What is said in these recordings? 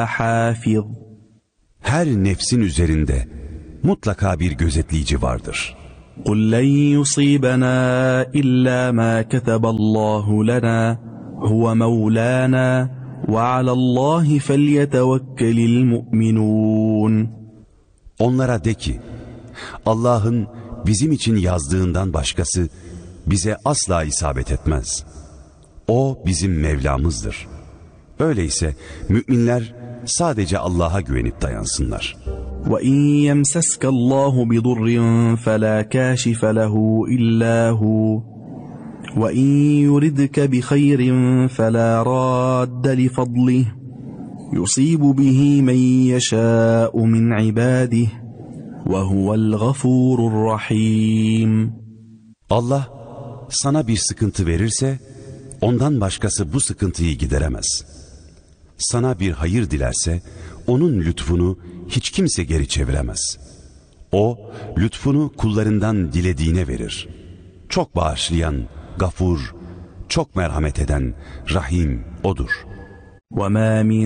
حافظ. Her nefsin üzerinde mutlaka bir gözetleyici vardır. قُلْ لَنْ يُصِيبَنَا إِلَّا مَا كَتَبَ اللّٰهُ لَنَا هُوَ مَوْلَانَا وَعَلَى اللّٰهِ فَلْيَتَوَكَّلِ الْمُؤْمِنُونَ. Onlara de ki, Allah'ın bizim için yazdığından başkası bize asla isabet etmez. O bizim Mevlamızdır. Öyleyse müminler sadece Allah'a güvenip dayansınlar. وَاِنْ يَمْسَسْكَ اللّٰهُ بِضُرٍّ فَلَا كَاشِفَ لَهُ إِلَّا هُوَ وَاِنْ يُرِدْكَ بِخَيْرٍ فَلَا رَادَّ لِفَضْلِهِ يُصِيبُ بِهِ مَنْ يَشَاءُ مِنْ عِبَادِهِ وَهُوَ الْغَفُورُ الرَّحِيمُ. Allah sana bir sıkıntı verirse ondan başkası bu sıkıntıyı gideremez. Sana bir hayır dilerse onun lütfunu hiç kimse geri çeviremez. O lütfunu kullarından dilediğine verir. Çok bağışlayan, gafur, çok merhamet eden, rahim O'dur. وَمَا مِنْ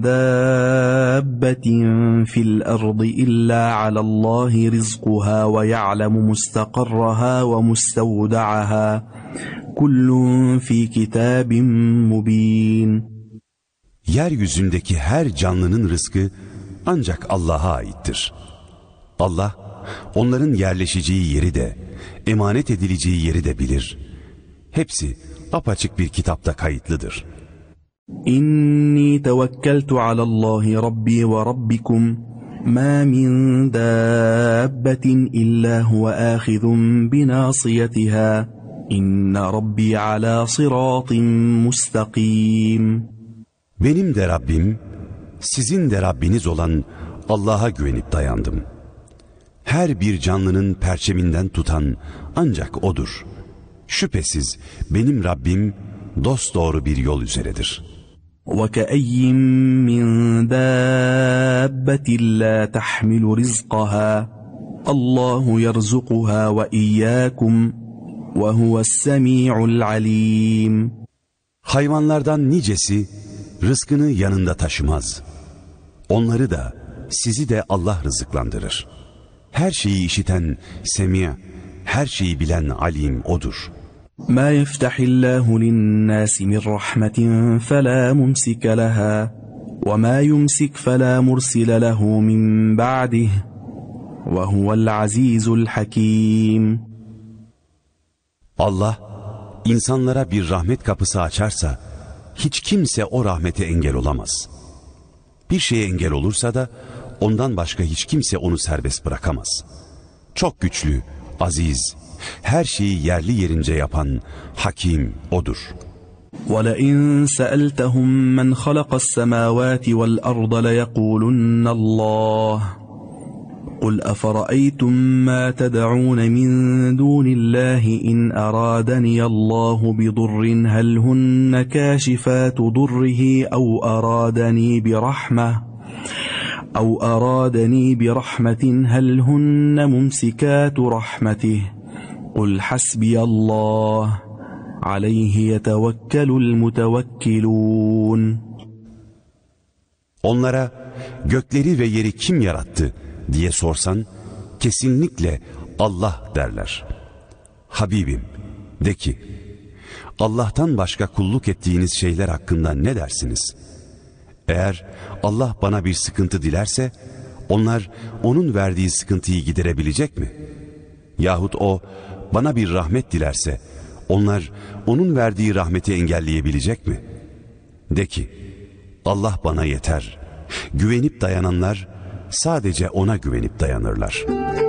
دَابَّةٍ فِي الْأَرْضِ إِلَّا عَلَى اللّٰهِ رِزْقُهَا وَيَعْلَمُ مُسْتَقَرَّهَا وَمُسْتَوْدَعَهَا كُلٌّ فِي كِتَابٍ مُبِينٍ. Yeryüzündeki her canlının rızkı ancak Allah'a aittir. Allah, onların yerleşeceği yeri de, emanet edileceği yeri de bilir. Hepsi apaçık bir kitapta kayıtlıdır. İnni tevekkeltu alallahi rabbi ve rabbikum ma min dabbetin illa huve ahizun binasiyetiha inne rabbi ala sıratin mustakim. Benim de Rabbim, sizin de Rabbiniz olan Allah'a güvenip dayandım. Her bir canlının perçeminden tutan ancak O'dur. Şüphesiz benim Rabbim dosdoğru bir yol üzeredir. وَكَأَيٍّ مِّن دَابَّةٍ لَّا تَحْمِلُ رِزْقَهَا اللّٰهُ يَرْزُقُهَا وَإِيَّاكُمْ وَهُوَ السَّمِيعُ الْعَلِيمُ. Hayvanlardan nicesi rızkını yanında taşımaz. Onları da sizi de Allah rızıklandırır. Her şeyi işiten Semi', her şeyi bilen Alim O'dur. مَا يَفْتَحِ اللّٰهُ لِلنَّاسِ مِنْ رَحْمَةٍ فَلَا مُمْسِكَ لَهَا وَمَا يُمْسِكْ فَلَا مُرْسِلَ لَهُ مِنْ بَعْدِهِ وَهُوَ الْعَزِيزُ الْحَكِيمُ. Allah insanlara bir rahmet kapısı açarsa hiç kimse o rahmete engel olamaz. Bir şeye engel olursa da ondan başka hiç kimse onu serbest bırakamaz. Çok güçlü, aziz, her şeyi yerli yerince yapan Hakim O'dur. وَلَئِنْ سَأَلْتَهُمْ مَنْ خَلَقَ السَّمَاوَاتِ وَالْأَرْضَ لَيَقُولُنَّ اللّٰهُ قُلْ أَفَرَأَيْتُمْ مَا تَدْعُونَ مِنْ دُونِ اللّٰهِ إِنْ أَرَادَنِيَ اللّٰهُ بِضُرٍّ هَلْ هُنَّ كَاشِفَاتُ ضُرِّهِ أَوْ أَرَادَنِي بِرَحْمَةٍ هَلْ هُنَّ مُمْسِكَاتُ رَحْمَتِهِ قُلْ حَسْبِيَ اللّٰهُ عَلَيْهِ يَتَوَكَّلُ الْمُتَوَكِّلُونَ. Onlara gökleri ve yeri kim yarattı diye sorsan kesinlikle Allah derler. Habibim de ki, Allah'tan başka kulluk ettiğiniz şeyler hakkında ne dersiniz? Eğer Allah bana bir sıkıntı dilerse onlar onun verdiği sıkıntıyı giderebilecek mi? Yahut o bana bir rahmet dilerse onlar onun verdiği rahmeti engelleyebilecek mi? De ki, Allah bana yeter. Güvenip dayananlar sadece ona güvenip dayanırlar.